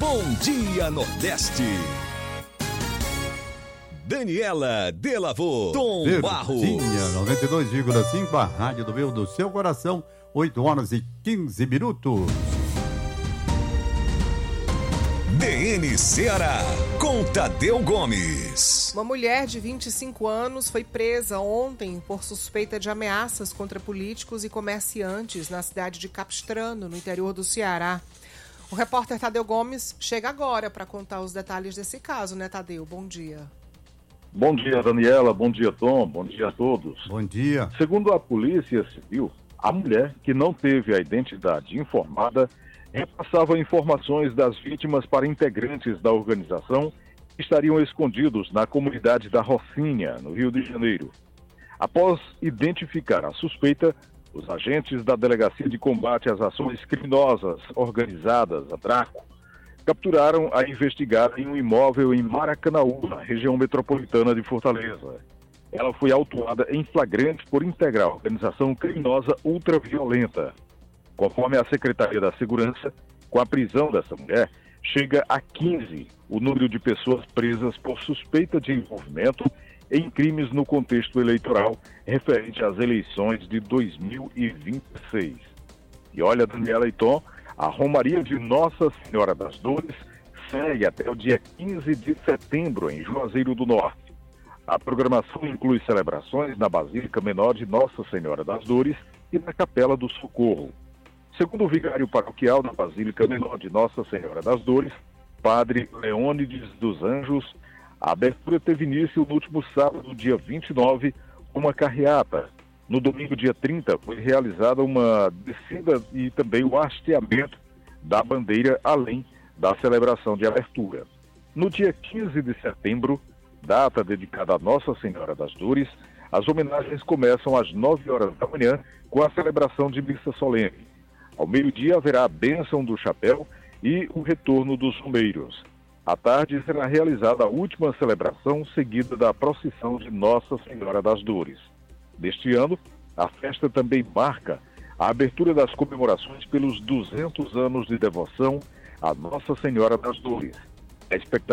Bom Dia Nordeste. Daniela Delavô, Tom Barros. 92,5, a rádio do meu, do seu coração, 8h15. DN Ceará, com Tadeu Gomes. Uma mulher de 25 anos foi presa ontem por suspeita de ameaças contra políticos e comerciantes na cidade de Capistrano, no interior do Ceará. O repórter Tadeu Gomes chega agora para contar os detalhes desse caso, né, Tadeu? Bom dia. Bom dia, Daniela. Bom dia, Tom. Bom dia a todos. Bom dia. Segundo a Polícia Civil, a mulher, que não teve a identidade informada, repassava informações das vítimas para integrantes da organização que estariam escondidos na comunidade da Rocinha, no Rio de Janeiro. Após identificar a suspeita, os agentes da Delegacia de Combate às Ações Criminosas Organizadas, a DRACO, capturaram a investigada em um imóvel em Maracanaú, na região metropolitana de Fortaleza. Ela foi autuada em flagrante por integrar a organização criminosa ultraviolenta. Conforme a Secretaria da Segurança, com a prisão dessa mulher, chega a 15 o número de pessoas presas por suspeita de envolvimento em crimes no contexto eleitoral referente às eleições de 2026. E olha, Daniela e Tom, a Romaria de Nossa Senhora das Dores segue até o dia 15 de setembro em Juazeiro do Norte. A programação inclui celebrações na Basílica Menor de Nossa Senhora das Dores e na Capela do Socorro. Segundo o vigário paroquial da Basílica Menor de Nossa Senhora das Dores, Padre Leônides dos Anjos, a abertura teve início no último sábado, dia 29, com uma carreata. No domingo, dia 30, foi realizada uma descida e também o hasteamento da bandeira, além da celebração de abertura. No dia 15 de setembro, data dedicada a Nossa Senhora das Dores, as homenagens começam às 9 horas da manhã com a celebração de missa solene. Ao meio-dia haverá a bênção do chapéu e o retorno dos romeiros. À tarde será realizada a última celebração, seguida da procissão de Nossa Senhora das Dores. Deste ano, a festa também marca a abertura das comemorações pelos 200 anos de devoção a Nossa Senhora das Dores. A expectativa